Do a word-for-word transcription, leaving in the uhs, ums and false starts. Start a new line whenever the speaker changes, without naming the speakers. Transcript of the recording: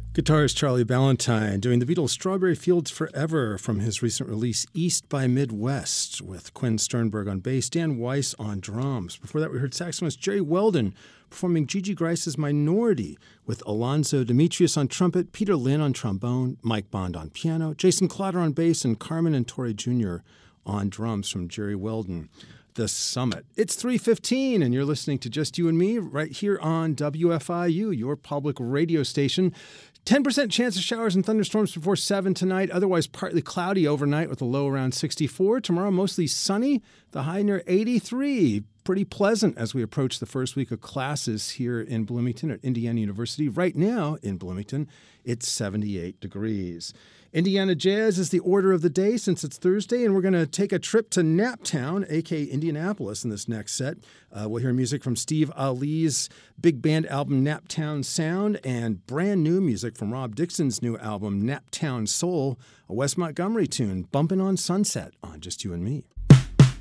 Guitarist Charlie Ballantyne doing the Beatles' Strawberry Fields Forever from his recent release East by Midwest, with Quinn Sternberg on bass, Dan Weiss on drums. Before that, we heard saxophonist Jerry Weldon performing Gigi Grice's Minority, with Alonzo Demetrius on trumpet, Peter Lynn on trombone, Mike Bond on piano, Jason Clotter on bass, and Carmen and Torrey Junior on drums from Jerry Weldon. The Summit. It's three fifteen, and you're listening to Just You and Me right here on W F I U, your public radio station. ten percent chance of showers and thunderstorms before seven tonight, otherwise partly cloudy overnight with a low around sixty-four. Tomorrow, mostly sunny, the high near eighty-three. Pretty pleasant as we approach the first week of classes here in Bloomington at Indiana University. Right now in Bloomington, it's seventy-eight degrees. Indiana Jazz is the order of the day since it's Thursday, and we're going to take a trip to Naptown, a k a. Indianapolis, in this next set. Uh, we'll hear music from Steve Ali's big band album Naptown Sound, and brand new music from Rob Dixon's new album Naptown Soul, a Wes Montgomery tune, Bumpin' on Sunset on Just You and Me.